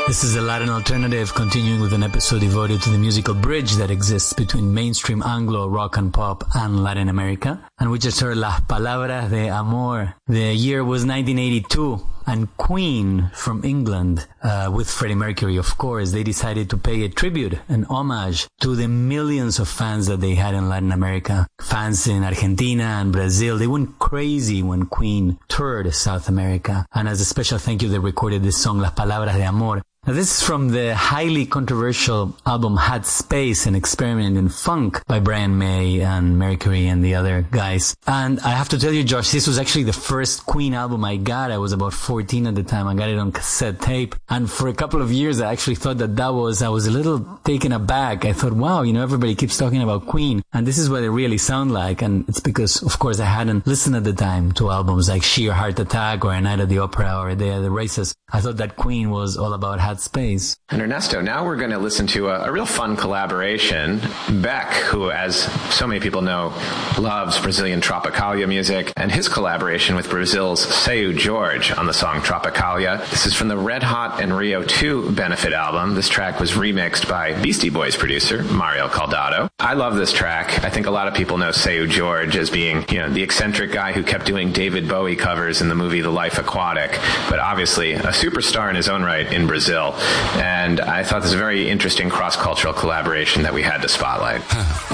This is the Latin Alternative, continuing with an episode devoted to the musical bridge that exists between mainstream Anglo rock and pop and Latin America. And we just heard Las Palabras de Amor. The year was 1982, and Queen from England, with Freddie Mercury, of course, they decided to pay a tribute, an homage to the millions of fans that they had in Latin America. Fans in Argentina and Brazil, they went crazy when Queen toured South America. And as a special thank you, they recorded this song, Las Palabras de Amor. Now, this is from the highly controversial album Had Space, an experiment in funk by Brian May and Mercury and the other guys. And I have to tell you, Josh, this was actually the first Queen album I got. I was about 14 at the time. I got it on cassette tape. And for a couple of years, I actually thought I was a little taken aback. I thought, wow, everybody keeps talking about Queen. And this is what they really sound like. And it's because, of course, I hadn't listened at the time to albums like Sheer Heart Attack or A Night at the Opera or A Day at the Races. I thought that Queen was all about Had Space. And Ernesto, now we're going to listen to a real fun collaboration. Beck, who, as so many people know, loves Brazilian Tropicalia music, and his collaboration with Brazil's Seu Jorge on the song Tropicalia. This is from the Red Hot and Rio 2 benefit album. This track was remixed by Beastie Boys producer Mario Caldado. I love this track. I think a lot of people know Seu Jorge as being, the eccentric guy who kept doing David Bowie covers in the movie The Life Aquatic, but obviously a superstar in his own right in Brazil. And I thought this was a very interesting cross-cultural collaboration that we had to spotlight.